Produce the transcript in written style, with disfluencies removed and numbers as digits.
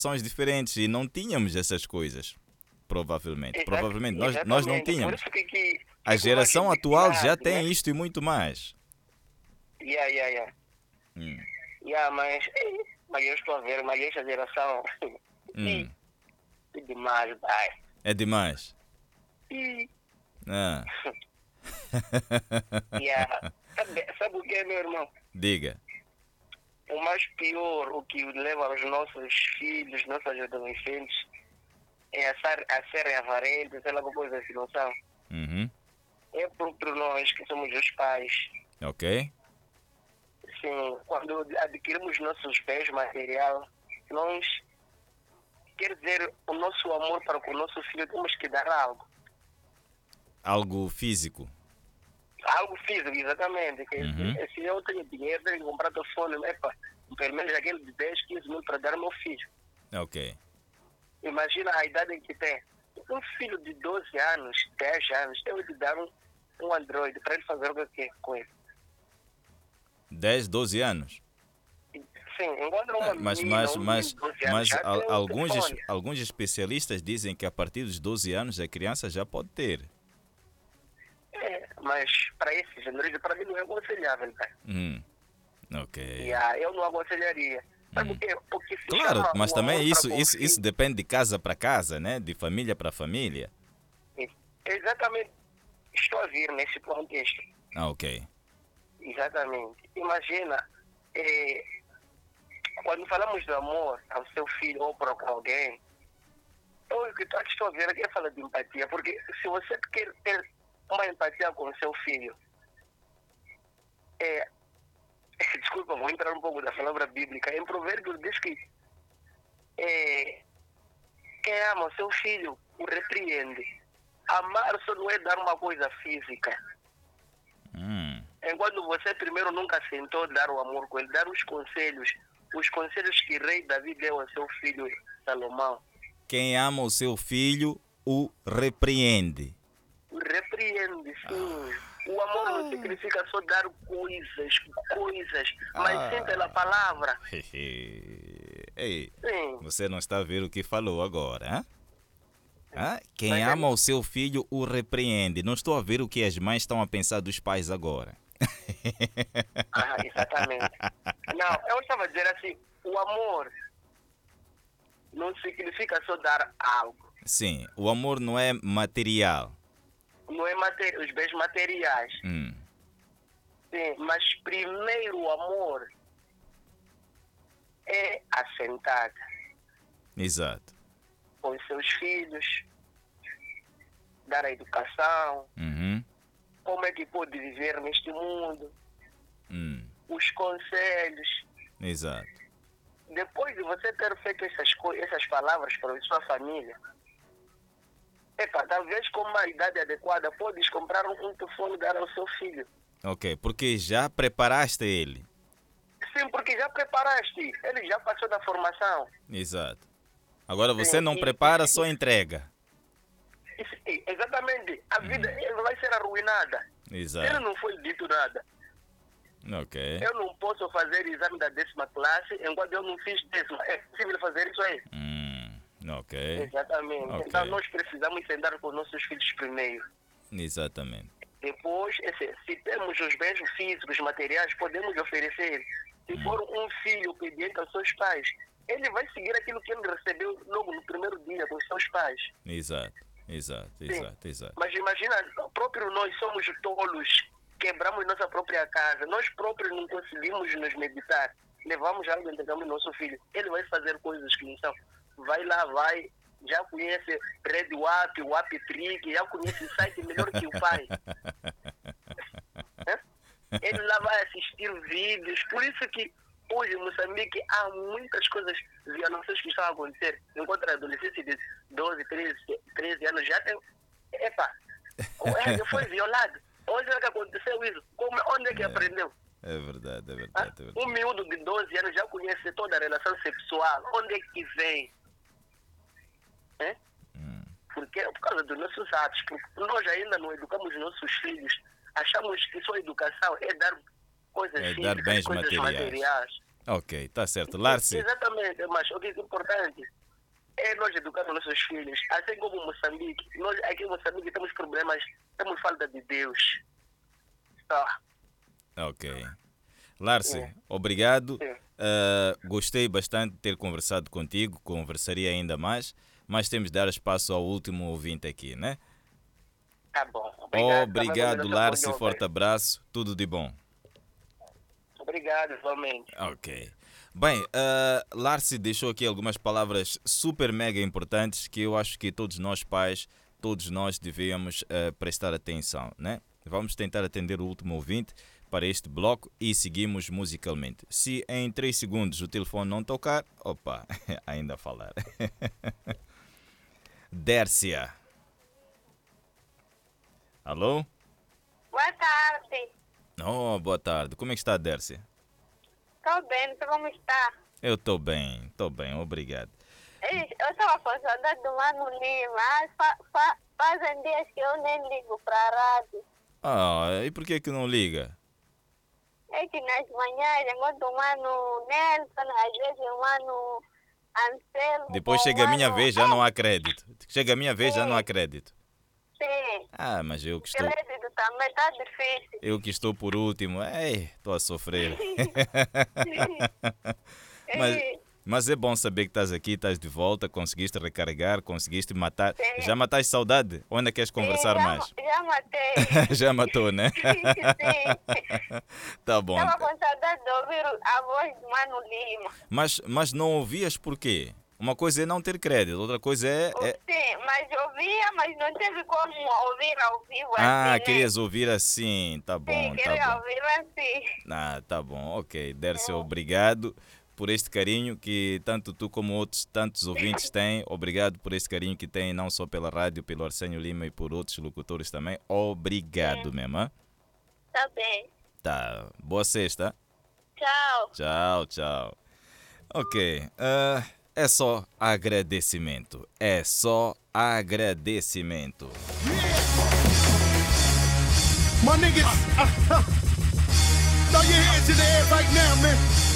São diferentes e não tínhamos essas coisas. Provavelmente. Provavelmente. Nós não Exatamente. Por tínhamos. isso que A fico mais geração atual já indignado, tem né? isto e muito mais. Yeah. Hum, Mas eu estou a ver, mas esta geração. hum. É demais, pai. É demais. E, Ah. sabe o que é, meu irmão? Diga. O mais pior, o que leva os nossos filhos, nossos adolescentes, é a serem avarentos, sei lá alguma coisa assim, não sabe? Uhum. É próprio nós que somos os pais. Ok. Sim, quando adquirimos nossos bens material, nós, quer dizer, o nosso amor para com o nosso filho, temos que dar algo. Algo físico. Algo físico, exatamente. Uhum. Se eu tenho dinheiro, tenho que comprar telefone, pelo menos aquele de 10, 15 mil para dar ao meu filho. Ok. Imagina a idade em que tem. Um filho de 12 anos, 10 anos, tem que dar um Android para ele fazer o que com ele. 10, 12 anos. Sim, enquanto uma menina, um menino de 12 anos já tem um telefone. Alguns especialistas dizem que a partir dos 12 anos a criança já pode ter. Mas para esse gênero, para mim não é aconselhável, cara. Ok. Eu não aconselharia. Sabe o quê? Porque se Claro, chama mas o também amor para com o filho. isso depende de casa para casa, né? De família para família. Exatamente. Estou a vir nesse contexto. Ok. Exatamente. Imagina, quando falamos do amor ao seu filho ou para alguém, o que estou a ver aqui é falar de empatia, porque se você quer ter uma empatia com o seu filho, desculpa, vou entrar um pouco da palavra bíblica, em Provérbios diz que quem ama o seu filho o repreende. Amar só não é dar uma coisa física. Enquanto você primeiro nunca sentou dar o amor com ele, dar os conselhos que rei Davi deu ao seu filho Salomão. Quem ama o seu filho o repreende. O repreende, sim. O amor não significa só dar coisas, mas sim pela palavra. Ei, Sim. você não está a ver o que falou agora, hein? Quem ama o seu filho o repreende. Não estou a ver o que as mães estão a pensar dos pais agora. Exatamente. Não, eu estava a dizer assim, o amor não significa só dar algo. Sim, o amor não é material. Não é os bens materiais. Sim, mas primeiro o amor é assentado. Exato. Com os seus filhos, dar a educação, como é que pode viver neste mundo, os conselhos. Exato. Depois de você ter feito essas palavras para a sua família, talvez com uma idade adequada, podes comprar um telefone e dar ao seu filho. Ok, porque já preparaste ele. Sim, porque já preparaste. Ele já passou da formação. Exato. Agora você não prepara, só entrega. Exatamente. A vida vai ser arruinada. Exato. Ele não foi dito nada. Ok. Eu não posso fazer exame da 10ª classe enquanto eu não fiz 10ª. É possível fazer isso aí? Ok. Exatamente. Okay. Então nós precisamos sentar com os nossos filhos primeiro. Exatamente. Depois, se temos os bens físicos, materiais, podemos oferecer. Se for um filho obediente aos seus pais, ele vai seguir aquilo que ele recebeu logo no primeiro dia com os seus pais. Exato. Mas imagina, próprio nós somos tolos, quebramos nossa própria casa, nós próprios não conseguimos nos meditar, levamos algo e entregamos nosso filho. Ele vai fazer coisas que não são. Vai lá, já conhece Red WAP Trick, já conhece o site melhor que o pai. Ele lá vai assistir vídeos, por isso que hoje em Moçambique há muitas coisas violações que estão a acontecer. Enquanto a adolescência de 12, 13 anos já tem. Ele foi violado. Onde é que aconteceu isso? Onde é que aprendeu? É verdade. Um miúdo de 12 anos já conhece toda a relação sexual. Onde é que vem? Porque é por causa dos nossos atos. Porque nós ainda não educamos nossos filhos. Achamos que só educação é dar coisas físicas, dar bens coisas materiais. Ok, tá certo. Larce. Exatamente, mas o que é importante é nós educarmos nossos filhos. Assim como Moçambique, nós aqui em Moçambique temos problemas, temos falta de Deus. Tá. Ok. Larce, obrigado. Gostei bastante de ter conversado contigo, conversaria ainda mais, mas temos de dar espaço ao último ouvinte aqui, né? Tá bom. Obrigado, Larce, forte abraço, tudo de bom. Obrigado, igualmente. Ok. Bem, Larce deixou aqui algumas palavras super mega importantes que eu acho que todos nós pais, todos nós devíamos prestar atenção, né? Vamos tentar atender o último ouvinte para este bloco e seguimos musicalmente. Se em 3 segundos o telefone não tocar, opa, ainda a falar. Dércia. Alô? Boa tarde. Oh, boa tarde. Como é que está, Dércia? Estou bem, você como está? Eu estou bem, obrigado. Eu estava com saudade do Mano Lima. Fazem dias que eu nem ligo para a rádio. Ah, e por que não liga? É que nas manhãs eu gosto do Mano Nelson, às vezes o Mano Anselmo. Depois chega a minha vez, já não há crédito. Chega a minha vez, já não há crédito. Sim. Ah, mas eu que estou... Crédito também está difícil. Eu que estou por último, estou a sofrer. Mas é bom saber que estás aqui, estás de volta, conseguiste recarregar, conseguiste matar. Sim. Já mataste saudade? Ou ainda queres conversar mais? Já matei. Já matou, né? Sim. Tá bom. Estava com saudade de ouvir a voz do Mano Lima. Mas não ouvias por quê? Uma coisa é não ter crédito, outra coisa é... Sim, mas ouvia, mas não teve como ouvir ao vivo Ah, assim, querias ouvir assim, tá bom, Sim, queria ouvir assim. Ah, tá bom, ok. Dércia, obrigado por este carinho que tanto tu como outros tantos ouvintes têm. Obrigado por este carinho que têm não só pela rádio, pelo Arsenio Lima e por outros locutores também. Obrigado mesmo, hein? Tá bem. Tá, boa sexta. Tchau. Tchau, tchau. Ok, é só agradecimento. É só agradecimento. My niggas, throw your hands in the air right now, man.